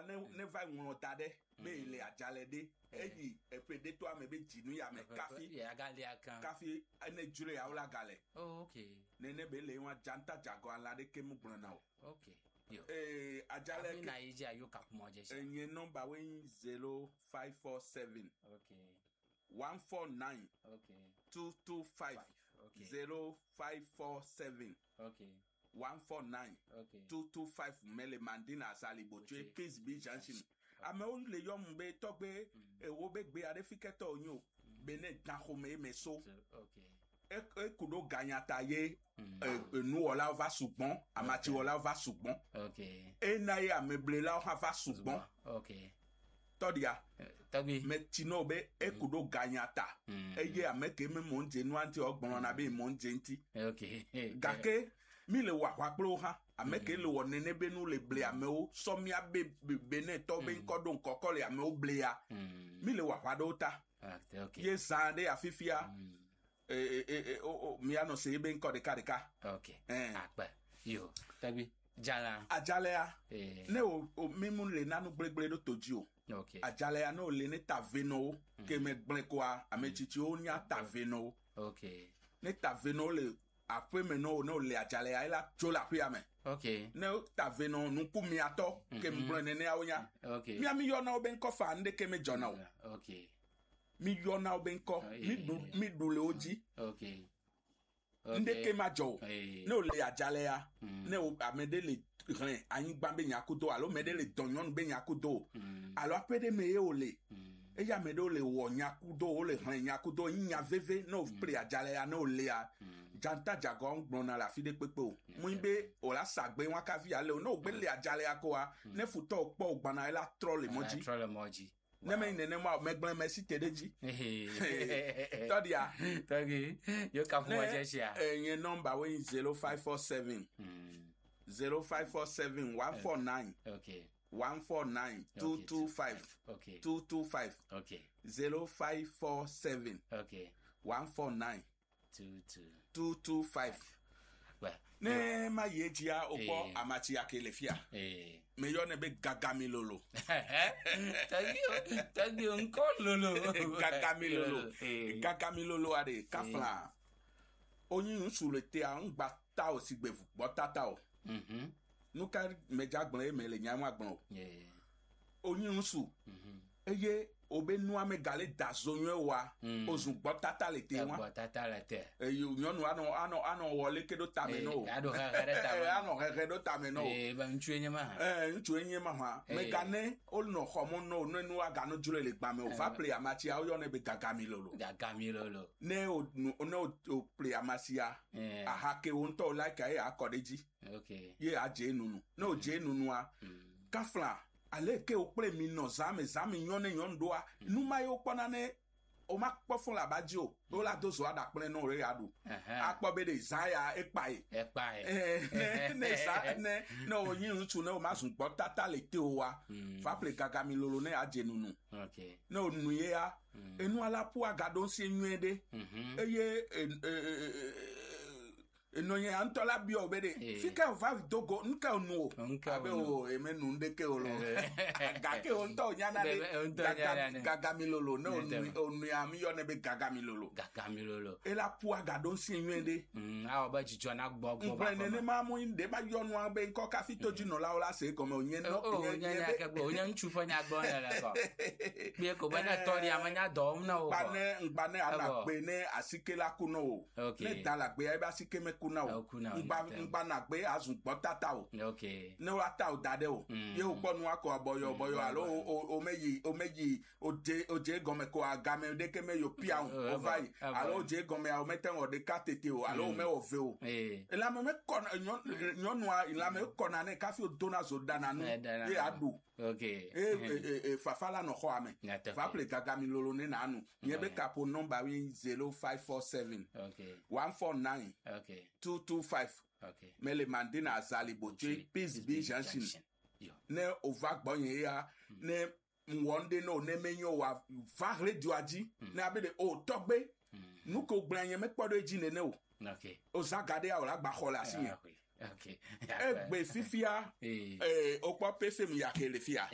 ne va ŋlɔ da ɖe be le adzalɛ ɖe eyi eƒe ɖe to ame be dzinu ya me kafi ne dzro ya wo la galɛ nene be le wa janta jago ala ɖe ke mu gblɔna o adzalɛ enye nɔmba wo 0547 149 225 0547 149 225 mele mandina asalibo tue case bi junction amewo le yɔm be tɔgbe ewo be gbe aɖe fi ketɔ onyo be ne daxome me so ekuɖo ganyata ye enuwɔlawo va sugbɔn amatsiwɔlawo va sugbɔn ena ye ameblelawo hã va sugbɔn tɔdia metino be ekuɖo ganyata eye ame ke me mo ŋdze nua ŋti ɔgblɔna be mo ŋdze ŋti gake mi le wɔ aʋa kple wo hã ame ke le wɔ nene be nu le ble amewo sɔ mia be ne tɔ be ŋkɔ ɖo ŋkɔkɔ le amewo blea mi le wɔ aʋa ɖewo ta ye zã ɖe afifia mianɔ se be ŋkɔ ɖeka adzalea ne o mimu le nanu gblegble ɖo to dzi o adzalea ne o le ne ta venowo ke me gblẽ koa ame tsitsiwo nya ta venowo ne ta venowo le aƒe me ne o le adzalea ela tso le aƒea me ne ta veno nuku miatɔ ke me gblẽ neneawo nya mi yɔna wo be ŋkɔ fa ŋɖe ke me dzɔna o mi yɔna wo be ŋkɔ mi ɖu le wo dzi ndeke ma dzɔ o ne o le adzalea ne o ame ɖe le hlẽ anyigba be nyakudo alo ame ɖe le dɔnyɔnu be nyakudo alo aƒe ɖe me ye o le eye ame ɖewo le wɔ nyakudo o le hlẽ nyakudo nya veve ne o ple adzalea ne o lea janta jagɔ gblɔna le afi ɖe kpekpe o mu be o la sagbe wa kafi ale o ne o gbe le adzalea koa ne futɔ kpɔ o gbana ela trɔ le mɔdzi ne me nenema megblẽ me si te ɖe dzi tɔdia nye nɔmba wo 0547 0547 149 149 225 225 0547 149 225 ne ma ye dzia o kpɔ amatsi ake le fia me yɔ ne be gagami lolo tagi ŋkɔ lolo gagami lolo aɖe kafla onyi ŋutsu le tea ŋgba ta o si gbevu gbɔ tata o nuka medza gblẽ me le nyama gblẽ o onyi ŋutsu eye o be nua me gale da zonyoe wa o zu gbɔ tata le te wa eye nyɔnu anɔ wɔle ke ɖo tame no anɔ hehe ɖo tame no ŋutsu nye ma hã megane o nɔ xɔmɔ no ne nua gano dzro le gbame o va ple amatsia o yɔne be gagami lolo ne o ple amasia ahake wo ŋutɔ la ka ye akɔ ɖe dzi ye adze nunu ne o dze nunua kafla ale ke o kple mi nɔ zame nyɔne nyɔnu ɖoa numa ye o kpɔna ne o ma kpɔ fún la ba dzi o o la do zo aɖakplẽ ne o re ya ɖu akpɔ be de zã ya ekpa ye ne o nyi ŋutsu ne o ma zu gbɔ tata le te o wa va ple gagami lolo ne adze nunu ne o nu ye ya enua la ƒu agaɖo si nyuie ɖe eye enonye ŋutɔ la biɔ be de fi ke va dogo nuke nu o abe o eme nu ndeke o lo gake o ŋutɔ nyana de gagami lolo ne o nuya mi yɔ ne be gagami lolo ela ƒu agaɖo si nyuie ɖe awɔ be dzidzɔ na gbɔ ŋgblẽ nenema mu de ma yɔ nua be ŋkɔ kafi to dzinɔlawo la se gɔme o nye ŋutsu ƒe nyagbɔ ne le kɔ kpe ko be ne tɔ ɖi ame nya dɔ wɔm na o ŋgba ne anagbe ne asike la ku na o ne da la gbe ebe asike me kuna o ŋgba na gbe azu gbɔ tata o ne wa ta o da ɖe o ye o kpɔ nua kɔ bɔyɔ alo o me yi o dze gɔme ko agame ɖeke me yo pia o va yi alo o dze gɔme o me te ŋɔ ɖeka tete o alo o me wɔ ve o elame me kɔ nyɔnua elame kɔna ne kafi o dona zo dana nu ye aɖu fafa la nɔ xɔa me va ple gagami lolo ne na nu nye be kapo nɔmba wi 0547 149 225 mele mandina azalibo tso peace be junction ne o va gbɔ nye ya ne mwɔnde no ne menyo wa va radio dzi ne abe de o tɔgbe nu ko gblẽ nye me kpɔ ɖo edzi nene o o zaga ɖe o la gba xɔ le asi nye egbe fifia o kpɔ pefem ya ke le fia